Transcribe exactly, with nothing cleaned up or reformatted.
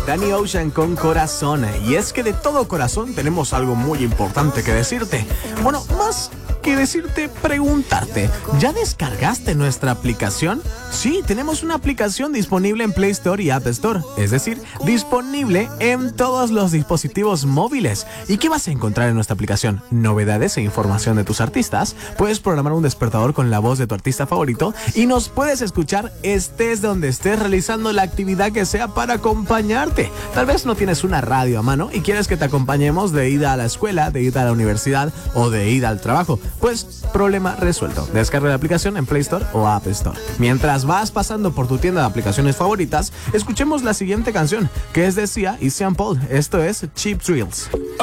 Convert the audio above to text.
Danny Ocean con Corazón. Y es que de todo corazón tenemos algo muy importante que decirte. Bueno, más que decirte, preguntarte, ¿ya descargaste nuestra aplicación? Sí, tenemos una aplicación disponible en Play Store y App Store, es decir, disponible en todos los dispositivos móviles. ¿Y qué vas a encontrar en nuestra aplicación? Novedades e información de tus artistas. Puedes programar un despertador con la voz de tu artista favorito y nos puedes escuchar estés donde estés realizando la actividad que sea para acompañarte. Tal vez no tienes una radio a mano y quieres que te acompañemos de ida a la escuela, de ida a la universidad o de ida al trabajo. Pues, problema resuelto. Descarga la aplicación en Play Store o App Store. Mientras vas pasando por tu tienda de aplicaciones favoritas, escuchemos la siguiente canción, que es de Sia y Sean Paul. Esto es Cheap Thrills.